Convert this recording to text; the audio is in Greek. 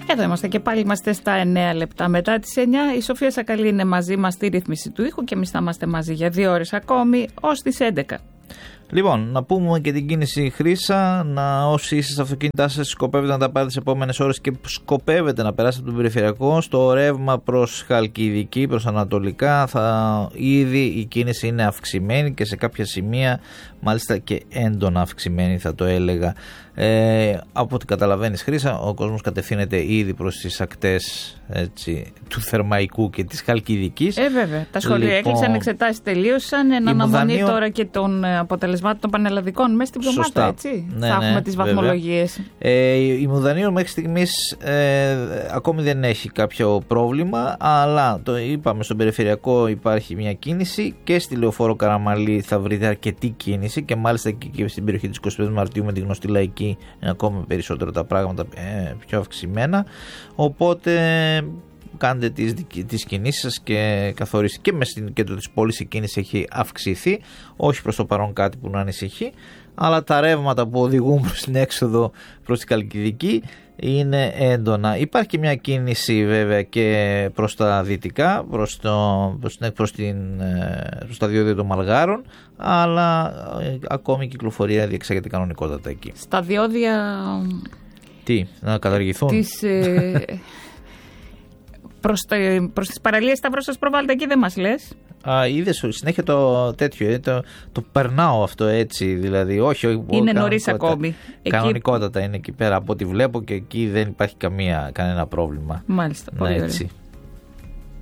Εδώ είμαστε και πάλι, είμαστε στα 9 λεπτά μετά τις 9. Η Σοφία Σακαλή είναι μαζί μας στη ρύθμιση του ήχου και εμείς θα είμαστε μαζί για 2 ώρες ακόμη ως τις 11. Λοιπόν, να πούμε και την κίνηση Χρύσα. Όσοι είστε στα αυτοκίνητά σας, σκοπεύετε να τα πάρετε τις επόμενες ώρες και σκοπεύετε να περάσετε από τον περιφερειακό, στο ρεύμα προς Χαλκιδική, προς Ανατολικά, ήδη η κίνηση είναι αυξημένη και σε κάποια σημεία μάλιστα και έντονα αυξημένη, θα το έλεγα. Από ό,τι καταλαβαίνεις, Χρύσα, ο κόσμος κατευθύνεται ήδη προς τις ακτές, έτσι, του Θερμαϊκού και της Χαλκιδικής. Βέβαια. Τα σχολεία έκλεισαν, εξετάσεις τελείωσαν. Εν αναμονή τώρα και των αποτελεσμάτων των πανελλαδικών μέσα στην εβδομάδα, έτσι. Ναι, θα έχουμε τις βαθμολογίες. Η Μουδανίων μέχρι στιγμής ακόμη δεν έχει κάποιο πρόβλημα, αλλά το είπαμε, στον περιφερειακό υπάρχει μια κίνηση και στη Λεωφόρο Καραμαλή θα βρείτε αρκετή κίνηση και μάλιστα και στην περιοχή της 25 Μαρτίου με τη γνωστή Λαϊκή είναι ακόμη περισσότερο τα πράγματα πιο αυξημένα, οπότε κάντε τις κινήσεις σας και καθορίστε. Και μες στην κέντρο της πόλης η κίνηση έχει αυξηθεί, όχι προς το παρόν κάτι που να ανησυχεί, αλλά τα ρεύματα που οδηγούν προς την έξοδο προς την Χαλκιδική είναι έντονα. Υπάρχει και μια κίνηση βέβαια και προς τα δυτικά, προς τα διόδια των Μαλγάρων, αλλά ακόμη η κυκλοφορία διεξάγεται κανονικότατα εκεί. Στα διόδια... Τι, να καταργηθούν? Προς τις παραλίες Σταυρός σας προβάλλεται, εκεί δεν μας λες. Είδες συνέχεια το τέτοιο, το περνάω αυτό έτσι, δηλαδή όχι. Είναι νωρίς ακόμη. Κανονικότατα είναι εκεί πέρα από ό,τι βλέπω και εκεί δεν υπάρχει κανένα πρόβλημα. Μάλιστα, πολύ έτσι.